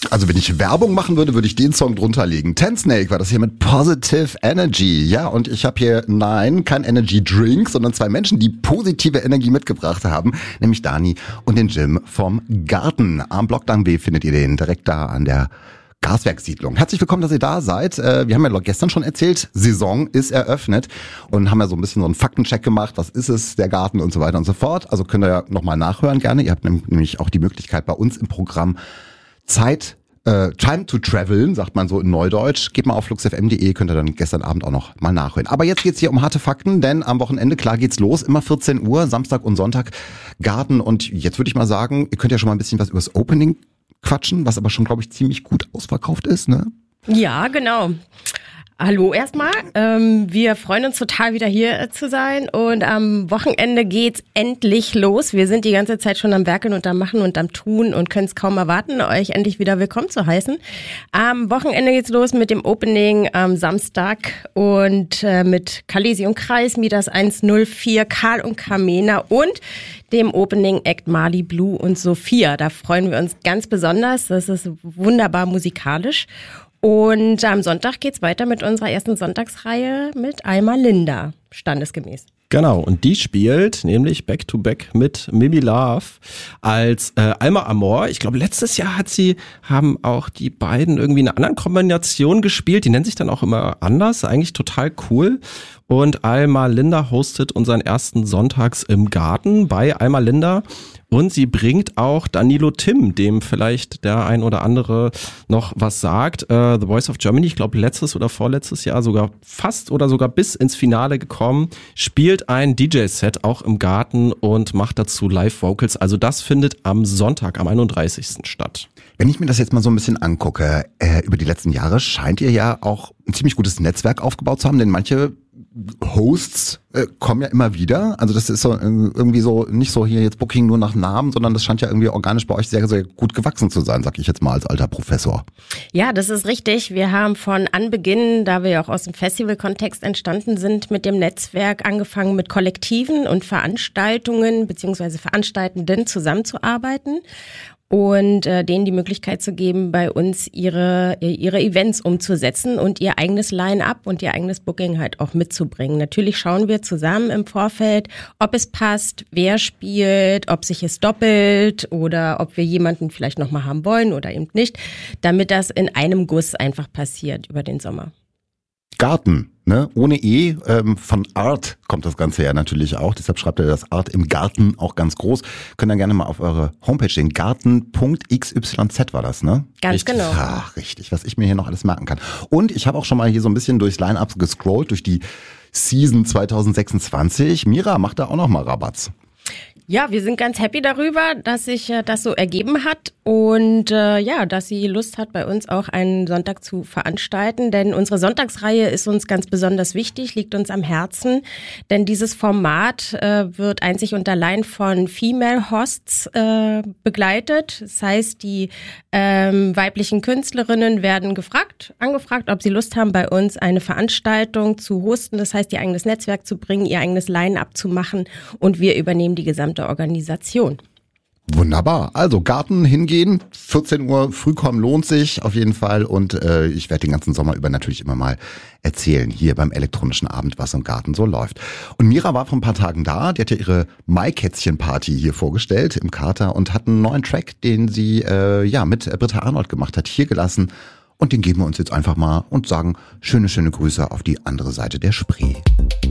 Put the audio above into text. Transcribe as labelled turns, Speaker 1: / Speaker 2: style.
Speaker 1: Also wenn ich Werbung machen würde, würde ich den Song drunter legen. Ten Snake war das hier mit Positive Energy. Ja, und ich habe hier, kein Energy Drink, sondern zwei Menschen, die positive Energie mitgebracht haben. Nämlich Dani und den Jim vom Garten. Am Blockdamm B findet ihr den direkt da an der Gaswerkssiedlung. Herzlich willkommen, dass ihr da seid. Wir haben ja gestern schon erzählt, Saison ist eröffnet und haben ja so ein bisschen so einen Faktencheck gemacht. Was ist es, der Garten und so weiter und so fort. Also könnt ihr ja nochmal nachhören gerne. Ihr habt nämlich auch die Möglichkeit bei uns im Programm Time to Traveln, sagt man so in Neudeutsch. Geht mal auf fluxfm.de, könnt ihr dann gestern Abend auch noch mal nachhören. Aber jetzt geht's hier um harte Fakten, denn am Wochenende, klar geht's los, immer 14 Uhr, Samstag und Sonntag, Garten. Und jetzt würde ich mal sagen, ihr könnt ja schon mal ein bisschen was übers Opening quatschen, was aber schon, glaube ich, ziemlich gut ausverkauft ist, ne?
Speaker 2: Ja, genau. Hallo erstmal. Wir freuen uns total, wieder hier zu sein. Und am Wochenende geht's endlich los. Wir sind die ganze Zeit schon am Werkeln und am Machen und am Tun und können es kaum erwarten, euch endlich wieder willkommen zu heißen. Am Wochenende geht's los mit dem Opening am Samstag und mit Kalesi und Kreis, Midas 104, Karl und Carmena und dem Opening Act Mali Blue und Sophia. Da freuen wir uns ganz besonders. Das ist wunderbar musikalisch. Und am Sonntag geht's weiter mit unserer ersten Sonntagsreihe mit Alma Linda, standesgemäß.
Speaker 3: Genau, und die spielt nämlich Back-to-Back mit Mimi Love als Alma Amor. Ich glaube, letztes Jahr haben auch die beiden irgendwie in einer anderen Kombination gespielt. Die nennen sich dann auch immer anders, eigentlich total cool. Und Alma Linda hostet unseren ersten Sonntags im Garten bei Alma Linda. Und sie bringt auch Danilo Tim, dem vielleicht der ein oder andere noch was sagt. The Voice of Germany, ich glaube letztes oder vorletztes Jahr sogar fast oder sogar bis ins Finale gekommen, spielt ein DJ-Set auch im Garten und macht dazu Live-Vocals. Also das findet am Sonntag, am 31. statt.
Speaker 1: Wenn ich mir das jetzt mal so ein bisschen angucke, über die letzten Jahre scheint ihr ja auch ein ziemlich gutes Netzwerk aufgebaut zu haben, denn manche Hosts kommen ja immer wieder. Also das ist so irgendwie so nicht so hier jetzt Booking nur nach Namen, sondern das scheint ja irgendwie organisch bei euch sehr, sehr gut gewachsen zu sein, sag ich jetzt mal als alter Professor.
Speaker 2: Ja, das ist richtig. Wir haben von Anbeginn, da wir ja auch aus dem Festival-Kontext entstanden sind, mit dem Netzwerk angefangen, mit Kollektiven und Veranstaltungen bzw. Veranstaltenden zusammenzuarbeiten. Und denen die Möglichkeit zu geben, bei uns ihre Events umzusetzen und ihr eigenes Line-up und ihr eigenes Booking halt auch mitzubringen. Natürlich schauen wir zusammen im Vorfeld, ob es passt, wer spielt, ob sich es doppelt oder ob wir jemanden vielleicht nochmal haben wollen oder eben nicht, damit das in einem Guss einfach passiert über den Sommer.
Speaker 1: Garten, ne? Ohne E, von Art kommt das Ganze ja natürlich auch. Deshalb schreibt ihr das Art im Garten auch ganz groß. Könnt ihr gerne mal auf eure Homepage sehen. Garten.xyz war das, ne?
Speaker 2: Ganz
Speaker 1: richtig.
Speaker 2: Genau.
Speaker 1: Ach, richtig, was ich mir hier noch alles merken kann. Und ich habe auch schon mal hier so ein bisschen durchs Line-Up gescrollt, durch die Season 2026. Mira macht da auch noch mal Rabatz.
Speaker 2: Ja, wir sind ganz happy darüber, dass sich das so ergeben hat und dass sie Lust hat, bei uns auch einen Sonntag zu veranstalten, denn unsere Sonntagsreihe ist uns ganz besonders wichtig, liegt uns am Herzen, denn dieses Format wird einzig und allein von Female Hosts begleitet. Das heißt, die weiblichen Künstlerinnen werden angefragt, ob sie Lust haben, bei uns eine Veranstaltung zu hosten, das heißt, ihr eigenes Netzwerk zu bringen, ihr eigenes Line-up zu machen und wir übernehmen die gesamte Organisation.
Speaker 1: Wunderbar. Also Garten hingehen, 14 Uhr früh kommen lohnt sich auf jeden Fall und ich werde den ganzen Sommer über natürlich immer mal erzählen, hier beim elektronischen Abend, was im Garten so läuft. Und Mira war vor ein paar Tagen da, die hat ja ihre Maikätzchen-Party hier vorgestellt im Kater und hat einen neuen Track, den sie mit Britta Arnold gemacht hat, hier gelassen und den geben wir uns jetzt einfach mal und sagen schöne Grüße auf die andere Seite der Spree.